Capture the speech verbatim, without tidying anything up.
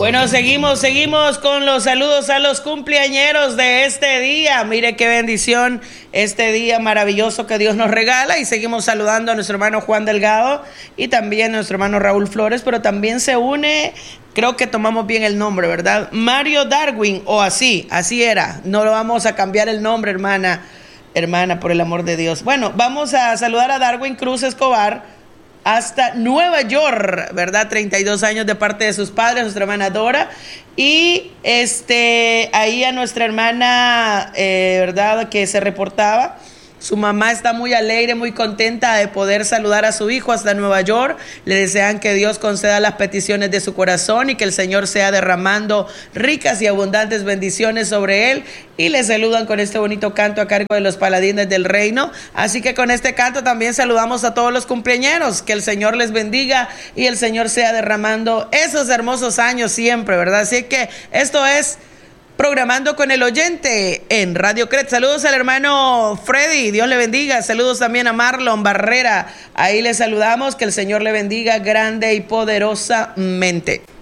Bueno, seguimos, seguimos con los saludos a los cumpleañeros de este día. Mire qué bendición este día maravilloso que Dios nos regala. Y seguimos saludando a nuestro hermano Juan Delgado y también a nuestro hermano Raúl Flores, pero también se une, creo que tomamos bien el nombre, ¿verdad? Mario Darwin, o así, así era. No lo vamos a cambiar el nombre, hermana, hermana, por el amor de Dios. Bueno, vamos a saludar a Darwin Cruz Escobar hasta Nueva York, ¿verdad? treinta y dos años de parte de sus padres, nuestra hermana Dora. Y este, ahí a nuestra hermana, eh, ¿verdad? Que se reportaba. Su mamá está muy alegre, muy contenta de poder saludar a su hijo hasta Nueva York. Le desean que Dios conceda las peticiones de su corazón y que el Señor sea derramando ricas y abundantes bendiciones sobre él. Y le saludan con este bonito canto a cargo de los Paladines del Reino. Así que con este canto también saludamos a todos los cumpleañeros. Que el Señor les bendiga y el Señor sea derramando esos hermosos años siempre, ¿verdad? Así que esto es Programando con el Oyente en Radio Cret. Saludos al hermano Freddy, Dios le bendiga. Saludos también a Marlon Barrera. Ahí le saludamos, que el Señor le bendiga grande y poderosamente.